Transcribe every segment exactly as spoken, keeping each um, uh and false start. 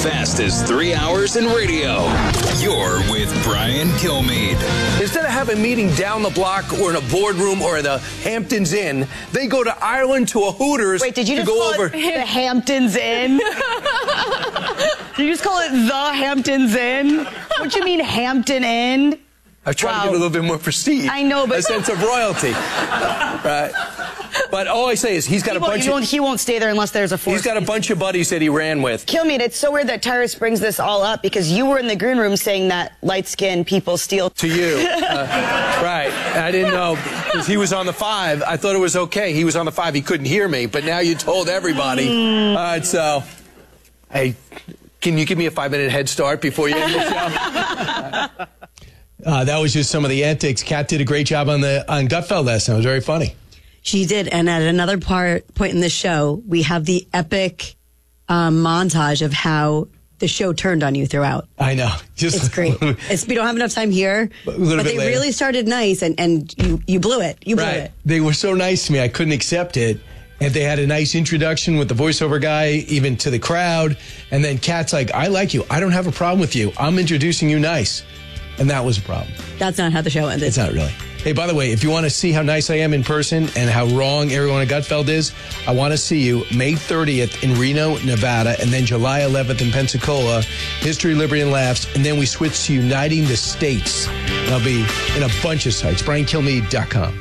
fastest three hours in radio. You're with Brian Kilmeade. Instead of having a meeting down the block or in a boardroom or the Hamptons Inn, they go to Ireland to a Hooters. Wait, did you to just go call over it the Hamptons Inn? Did you just call it the Hamptons Inn? What do you mean Hampton Inn? I was trying Wow. to get a little bit more prestige. I know, but a sense of royalty. Right. But all I say is he's got he a won't, bunch he won't, of he won't stay there unless there's a force. he's got a bunch of buddies that he ran with. Kilmeade, it's so weird that Tyrus brings this all up because you were in the green room saying that light-skinned people steal. To you. Uh, right. I didn't know because he was on the five. I thought it was okay. He was on the five. He couldn't hear me. But now you told everybody. Mm. All right, so, hey, can you give me a five-minute head start before you end the show? Uh, that was just some of the antics. Kat did a great job on the on Gutfeld last night. It was very funny. She did. And at another part point in the show, we have the epic um, montage of how the show turned on you throughout. I know. Just It's great. It's, we don't have enough time here, But but, a little bit they later. really started nice, and, and you, you blew it. You blew Right. it. They were so nice to me. I couldn't accept it. And they had a nice introduction with the voiceover guy, even to the crowd. And then Kat's like, I like you. I don't have a problem with you. I'm introducing you nice. And that was a problem. That's not how the show ended. It's not really. Hey, by the way, if you want to see how nice I am in person and how wrong everyone at Gutfeld is, I want to see you May thirtieth in Reno, Nevada, and then July eleventh in Pensacola, History, Liberty, and Laughs, and then we switch to Uniting the States. And I'll be in a bunch of sites, brian kilmeade dot com.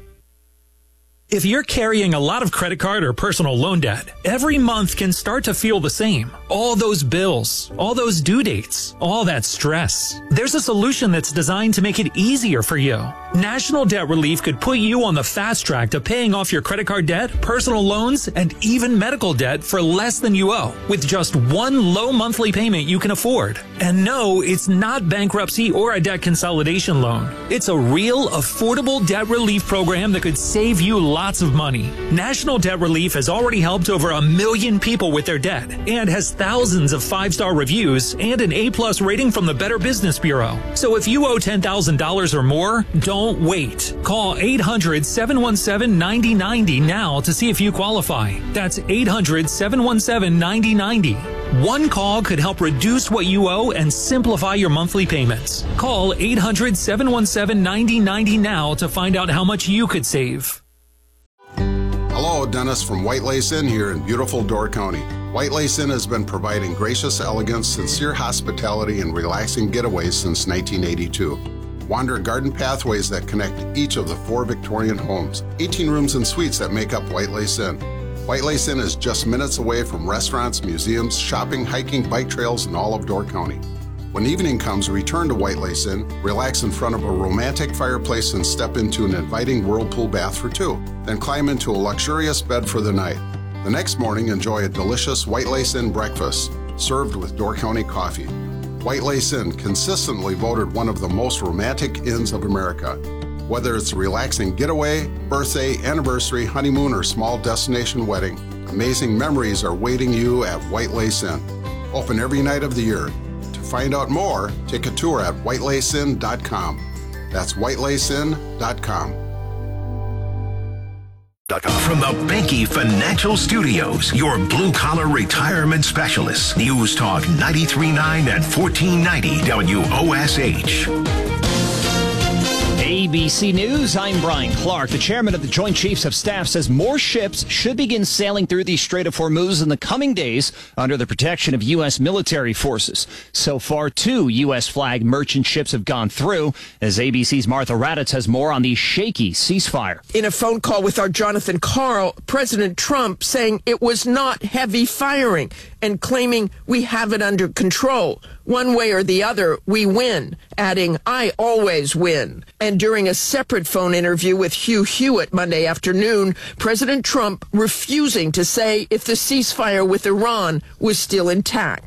If you're carrying a lot of credit card or personal loan debt, every month can start to feel the same. All those bills, all those due dates, all that stress. There's a solution that's designed to make it easier for you. National Debt Relief could put you on the fast track to paying off your credit card debt, personal loans, and even medical debt for less than you owe, with just one low monthly payment you can afford. And no, it's not bankruptcy or a debt consolidation loan. It's a real, affordable debt relief program that could save you lots of money. National Debt Relief has already helped over a million people with their debt and has thousands of five-star reviews and an A-plus rating from the Better Business Bureau. So if you owe ten thousand dollars or more, don't wait. Call eight hundred, seven one seven, nine zero nine zero now to see if you qualify. That's eight hundred, seven one seven, nine zero nine zero. One call could help reduce what you owe and simplify your monthly payments. Call eight hundred, seven one seven, nine zero nine zero now to find out how much you could save. Hello, Dennis from White Lace Inn here in beautiful Door County. White Lace Inn has been providing gracious elegance, sincere hospitality, and relaxing getaways since nineteen eighty-two. Wander garden pathways that connect each of the four Victorian homes, eighteen rooms and suites that make up White Lace Inn. White Lace Inn is just minutes away from restaurants, museums, shopping, hiking, bike trails, and all of Door County. When evening comes, return to White Lace Inn, relax in front of a romantic fireplace, and step into an inviting whirlpool bath for two. Then climb into a luxurious bed for the night. The next morning, enjoy a delicious White Lace Inn breakfast, served with Door County coffee. White Lace Inn, consistently voted one of the most romantic inns of America. Whether it's a relaxing getaway, birthday, anniversary, honeymoon, or small destination wedding, amazing memories are waiting you at White Lace Inn. Open every night of the year. To find out more, take a tour at white lace inn dot com. That's white lace inn dot com. From the Banky Financial Studios, your blue-collar retirement specialists. News Talk ninety-three point nine and fourteen ninety W O S H. A B C News, I'm Brian Clark. The chairman of the Joint Chiefs of Staff says more ships should begin sailing through the Strait of Hormuz in the coming days under the protection of U S military forces. So far, two U S flag merchant ships have gone through. As A B C's Martha Raddatz has more on the shaky ceasefire. In a phone call with our Jonathan Karl, President Trump saying it was not heavy firing and claiming we have it under control. One way or the other, we win, adding, I always win. And during a separate phone interview with Hugh Hewitt Monday afternoon, President Trump refusing to say if the ceasefire with Iran was still intact.